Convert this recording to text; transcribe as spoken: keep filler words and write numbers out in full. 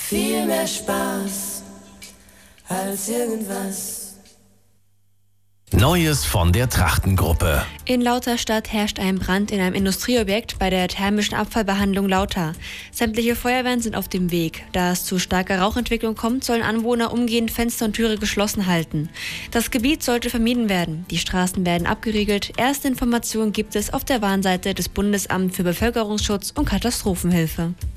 Viel mehr Spaß als irgendwas. Neues von der Trachtengruppe. In Lauterstadt herrscht ein Brand in einem Industrieobjekt bei der thermischen Abfallbehandlung Lauter. Sämtliche Feuerwehren sind auf dem Weg. Da es zu starker Rauchentwicklung kommt, sollen Anwohner umgehend Fenster und Türe geschlossen halten. Das Gebiet sollte vermieden werden. Die Straßen werden abgeriegelt. Erste Informationen gibt es auf der Warnseite des Bundesamts für Bevölkerungsschutz und Katastrophenhilfe.